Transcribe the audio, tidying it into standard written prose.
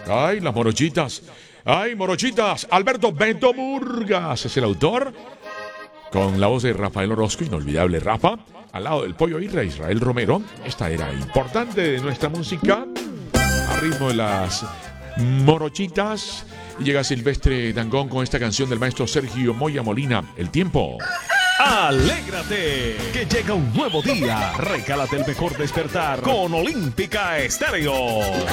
Ay, las morochitas. Ay, morochitas. Alberto Bento Murgas es el autor. Con la voz de Rafael Orozco, inolvidable Rafa. Al lado del pollo Israel Romero. Esta era importante de nuestra música. A ritmo de las morochitas. Y llega Silvestre Dangond con esta canción del maestro Sergio Moya Molina. El tiempo. Alégrate, que llega un nuevo día. Recálate el mejor despertar con Olímpica Estéreo.